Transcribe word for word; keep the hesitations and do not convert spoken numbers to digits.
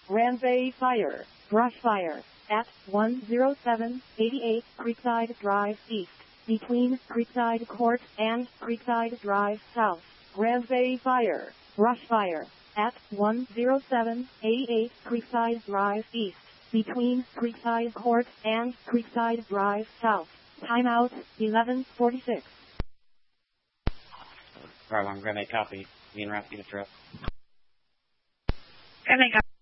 Ramsey Fire, brush fire, at one oh seven eighty-eight Creekside Drive East, between Creekside Court and Creekside Drive South. Ramsey Fire, brush fire, at one oh seven eighty-eight Creekside Drive East, between Creekside Court and Creekside Drive South. Timeout, eleven forty-six. Alright, well, I'm going to make copy. Me and Ralph get a trip. Gonna make copy.